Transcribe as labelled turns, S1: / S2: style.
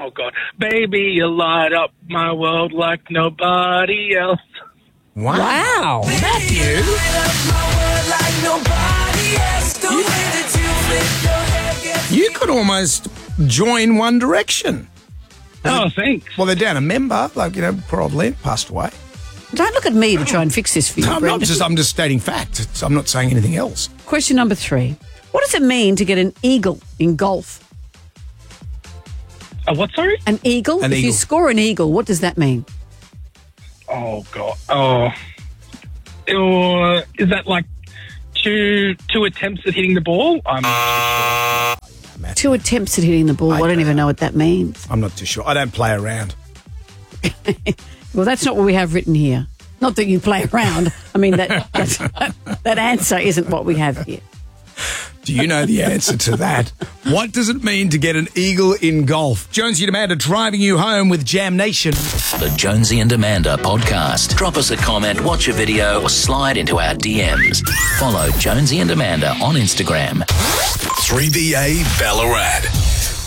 S1: Oh, God. Baby, you light up my world like nobody else.
S2: Wow.
S3: Matthew.
S2: You could almost join One Direction.
S1: Oh, thanks.
S2: Well, they're down a member. Like, poor old Len passed away.
S4: Don't look at me to try and fix this for you,
S2: No,
S4: Brendan.
S2: I'm just stating fact. I'm not saying anything else.
S4: Question number 3. What does it mean to get an eagle in golf?
S1: What, sorry?
S4: An eagle?
S2: An
S4: If you
S2: eagle.
S4: score an eagle, what does that mean?
S1: Oh, God. Is that like two attempts at hitting the ball?
S4: 2 attempts at hitting the ball. I don't even know what that means.
S2: I'm not too sure. I don't play around.
S4: Well, that's not what we have written here. Not that you play around. I mean, that answer isn't what we have here.
S2: Do you know the answer to that? What does it mean to get an eagle in golf? Jonesy and Amanda driving you home with Jam Nation.
S5: The Jonesy and Amanda podcast. Drop us a comment, watch a video, or slide into our DMs. Follow Jonesy and Amanda on Instagram.
S6: 3BA Ballarat.